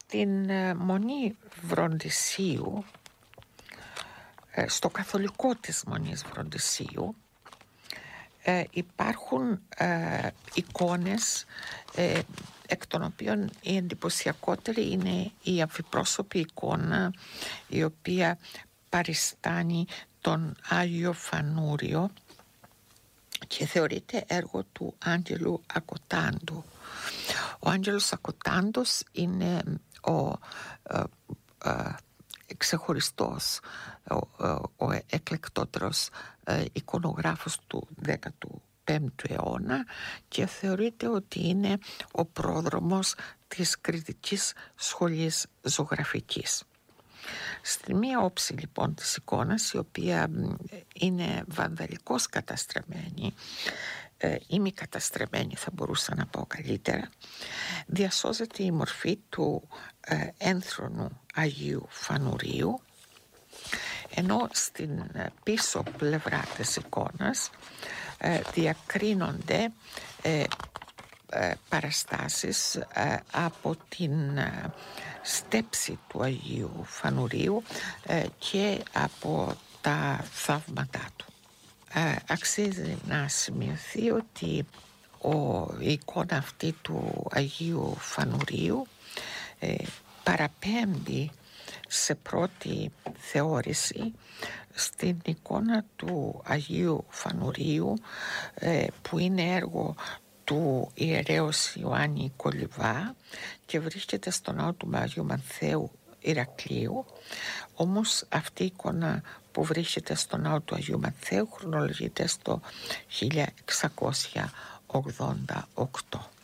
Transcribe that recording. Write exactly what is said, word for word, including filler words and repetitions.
Στην Μονή Βροντισίου, στο καθολικό της Μονής Βροντισίου, ε, υπάρχουν ε, εικόνες ε, εκ των οποίων η εντυπωσιακότερη είναι η αμφιπρόσωπη εικόνα η οποία παριστάνει τον Άγιο Φανούριο και θεωρείται έργο του Άγγελου Ακοτάντου. Ο Άγγελος Ακοτάντος είναι ο ε, ε, ξεχωριστός, ο, ο, ο εκλεκτότερος ε, εικονογράφος του δέκατου πέμπτου αιώνα και θεωρείται ότι είναι ο πρόδρομος της κριτικής σχολής ζωγραφικής. Στη μία όψη λοιπόν της εικόνας, η οποία είναι βανδαλικώς καταστραμμένη ε, ή μη καταστραμμένη θα μπορούσα να πω καλύτερα, διασώζεται η μορφή του ε, ένθρονου Αγίου Φανουρίου, ενώ στην πίσω πλευρά της εικόνας ε, διακρίνονται ε, ε, παραστάσεις ε, από την ε, στέψη του Αγίου Φανουρίου ε, και από τα θαύματά του. Ε, αξίζει να σημειωθεί ότι ο, η εικόνα αυτή του Αγίου Φανουρίου ε, παραπέμπει σε πρώτη θεώρηση στην εικόνα του Αγίου Φανουρίου ε, που είναι έργο του ιερέως Ιωάννη Κολιβά και βρίσκεται στο ναό του Αγίου Μανθαίου Ηρακλείου. Όμως αυτή η εικόνα που βρίσκεται στο ναό του Αγίου Μανθαίου χρονολογείται στο χίλια εξακόσια ογδόντα οκτώ.